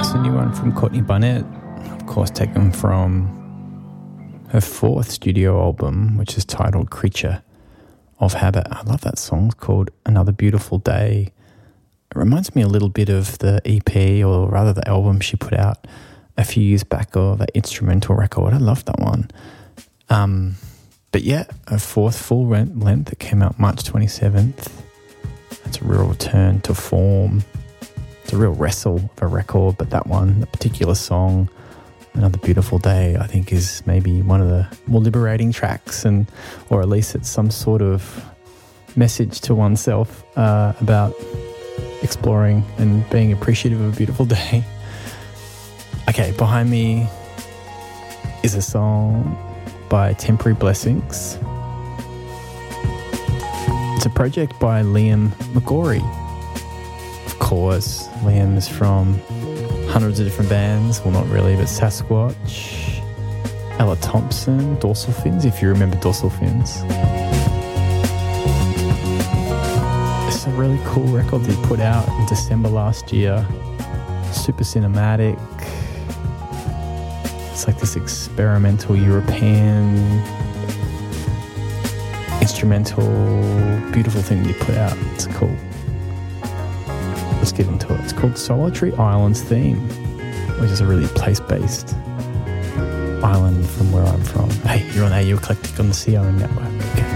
It's a new one from Courtney Barnett, of course taken from her fourth studio album, which is titled Creature of Habit. I love that song. It's called Another Beautiful Day. It reminds me a little bit of the EP, or rather the album she put out a few years back, or the instrumental record. I love that one. But yeah, a fourth full length that came out March 27th. It's a real return to form. It's a real wrestle of a record, but that one, the particular song, Another Beautiful Day, I think is maybe one of the more liberating tracks, or at least it's some sort of message to oneself about exploring and being appreciative of a beautiful day. Okay, behind me is a song by Temporary Blessings. It's a project by Liam McGorry. Of course, Liam is from hundreds of different bands. Well, not really, but Sasquatch, Ella Thompson, Dorsal Fins, if you remember Dorsal Fins. It's a really cool record that he put out in December last year. Super cinematic. It's like this experimental European instrumental beautiful thing that he put out. It's cool. Let's get into it. It's called Solitary Islands Theme, which is a really place-based island from where I'm from. Hey, you're on AU Eclectic on the CRM network. Okay.